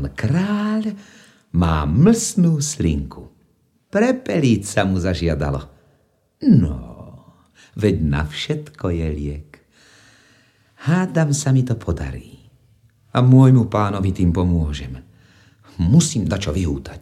pán kráľ má mlsnú slinku. Prepeliť sa mu zažiadalo. No, veď na všetko je liek. Hádam sa mi to podarí. A môjmu pánovi tým pomôžem. Musím dačo vyhútať.